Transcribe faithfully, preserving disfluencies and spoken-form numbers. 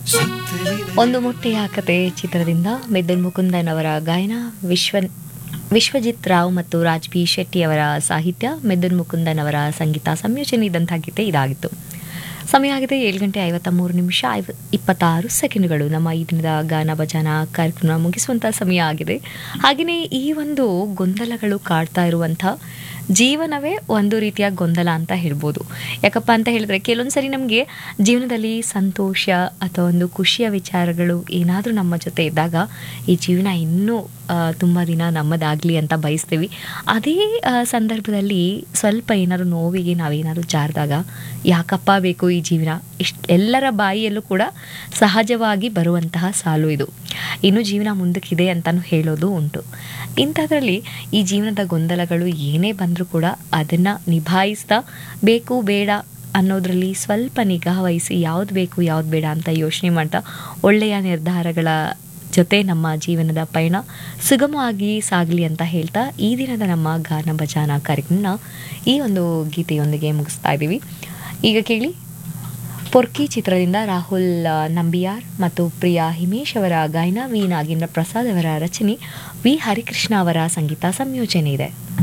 ಒಂದು ಮೊಟ್ಟೆಯ ಕತೆ ಚಿತ್ರದಿಂದ ಮಿಥುನ್ ಮುಕುಂದನ್ ಅವರ ಗಾಯನ, ವಿಶ್ವ ವಿಶ್ವಜಿತ್ ರಾವ್ ಮತ್ತು ರಾಜ್ ಬಿ ಶೆಟ್ಟಿ ಅವರ ಸಾಹಿತ್ಯ, ಮಿಥುನ್ ಮುಕುಂದನ್ ಅವರ ಸಂಗೀತ ಸಂಯೋಜನೆ ಇದ್ದಂಥ ಗೀತೆ ಇದಾಗಿತ್ತು. ಸಮಯ ಆಗಿದೆ ಏಳು ಗಂಟೆ ಐವತ್ತ ಮೂರು ನಿಮಿಷ ಐವ ಇಪ್ಪತ್ತಾರು ಸೆಕೆಂಡ್ಗಳು. ನಮ್ಮ ಈ ದಿನದ ಗಾನ ಭಜನ ಕಾರ್ಯಕ್ರಮ ಮುಗಿಸುವಂಥ ಸಮಯ ಆಗಿದೆ. ಹಾಗೆಯೇ ಈ ಒಂದು ಗೊಂದಲಗಳು ಕಾಡ್ತಾ ಇರುವಂಥ ಜೀವನವೇ ಒಂದು ರೀತಿಯ ಗೊಂದಲ ಅಂತ ಹೇಳ್ಬೋದು. ಯಾಕಪ್ಪ ಅಂತ ಹೇಳಿದ್ರೆ ಕೆಲವೊಂದು ಸರಿ ನಮಗೆ ಜೀವನದಲ್ಲಿ ಸಂತೋಷ ಅಥವಾ ಒಂದು ಖುಷಿಯ ವಿಚಾರಗಳು ಏನಾದರೂ ನಮ್ಮ ಜೊತೆ ಇದ್ದಾಗ ಈ ಜೀವನ ಇನ್ನೂ ತುಂಬ ದಿನ ನಮ್ಮದಾಗಲಿ ಅಂತ ಬಯಸ್ತೀವಿ. ಅದೇ ಸಂದರ್ಭದಲ್ಲಿ ಸ್ವಲ್ಪ ಏನಾದ್ರು ನೋವಿಗೆ ನಾವೇನಾದ್ರು ಜಾರಿದಾಗ ಯಾಕಪ್ಪ ಬೇಕು ಈ ಜೀವನ, ಇಷ್ಟು ಎಲ್ಲರ ಬಾಯಿಯಲ್ಲೂ ಕೂಡ ಸಹಜವಾಗಿ ಬರುವಂತಹ ಸಾಲು ಇದು. ಇನ್ನು ಜೀವನ ಮುಂದಕ್ಕಿದೆ ಅಂತಲೂ ಹೇಳೋದು ಉಂಟು. ಇಂಥದ್ರಲ್ಲಿ ಈ ಜೀವನದ ಗೊಂದಲಗಳು ಏನೇ ಬಂದರೂ ಕೂಡ ಅದನ್ನು ನಿಭಾಯಿಸ್ತಾ ಬೇಕು ಬೇಡ ಅನ್ನೋದರಲ್ಲಿ ಸ್ವಲ್ಪ ನಿಗಾ ವಹಿಸಿ ಯಾವ್ದು ಬೇಕು ಯಾವ್ದು ಬೇಡ ಅಂತ ಯೋಚನೆ ಮಾಡ್ತಾ ಒಳ್ಳೆಯ ನಿರ್ಧಾರಗಳ ಜೊತೆ ನಮ್ಮ ಜೀವನದ ಪಯಣ ಸುಗಮವಾಗಿ ಸಾಗಲಿ ಅಂತ ಹೇಳ್ತಾ ಈ ದಿನದ ನಮ್ಮ ಗಾನ ಭಜಾನ ಕಾರ್ಯಕ್ರಮನ ಈ ಒಂದು ಗೀತೆಯೊಂದಿಗೆ ಮುಗಿಸ್ತಾ ಇದ್ದೀವಿ. ಈಗ ಕೇಳಿ, ಪೊರ್ಕಿ ಚಿತ್ರದಿಂದ ರಾಹುಲ್ ನಂಬಿಯಾರ್ ಮತ್ತು ಪ್ರಿಯಾ ಹಿಮೇಶ್ ಅವರ ಗಾಯನ, ವಿ ನಾಗೇಂದ್ರ ಪ್ರಸಾದ್ ಅವರ ರಚನೆ, ವಿ ಹರಿಕೃಷ್ಣ ಅವರ ಸಂಗೀತ ಸಂಯೋಜನೆ ಇದೆ.